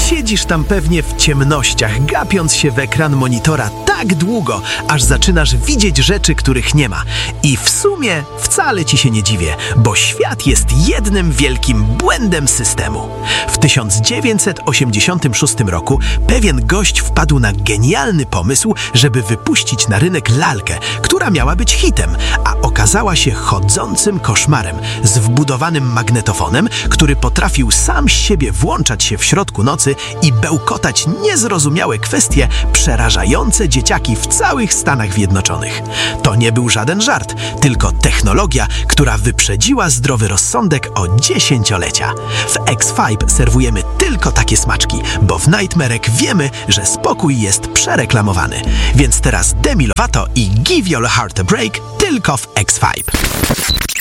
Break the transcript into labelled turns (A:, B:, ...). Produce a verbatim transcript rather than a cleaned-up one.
A: Siedzisz tam pewnie w ciemnościach, gapiąc się w ekran monitora tak długo, aż zaczynasz widzieć rzeczy, których nie ma. I w sumie wcale ci się nie dziwię, bo świat jest jednym wielkim błędem systemu. W tysiąc dziewięćset osiemdziesiątym szóstym roku pewien gość wpadł na genialny pomysł, żeby wypuścić na rynek lalkę, która miała być hitem, a okazała się chodzącym koszmarem z wbudowanym magnetofonem, który potrafił sam z siebie włączać się w środku nocy i bełkotać niezrozumiałe kwestie przerażające dzieciaki w całych Stanach Zjednoczonych. To nie był żaden żart, tylko technologia, która wyprzedziła zdrowy rozsądek o dziesięciolecia. W X pięć serwujemy tylko takie smaczki, bo w Nightmarek wiemy, że spokój jest przereklamowany. Więc teraz Demi Lovato i Give Your Heart a Break tylko w X pięć.